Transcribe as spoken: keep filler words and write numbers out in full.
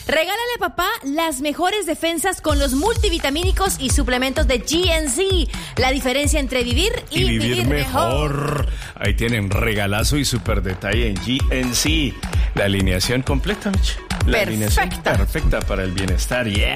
Regálale a papá las mejores defensas con los multivitamínicos y suplementos de G N C. La diferencia entre vivir y, y vivir, vivir mejor. mejor. Ahí tienen regalazo y super detalle en G N C. La alineación completa, Mitch. La Perfecta. alineación perfecta para el bienestar. Yeah.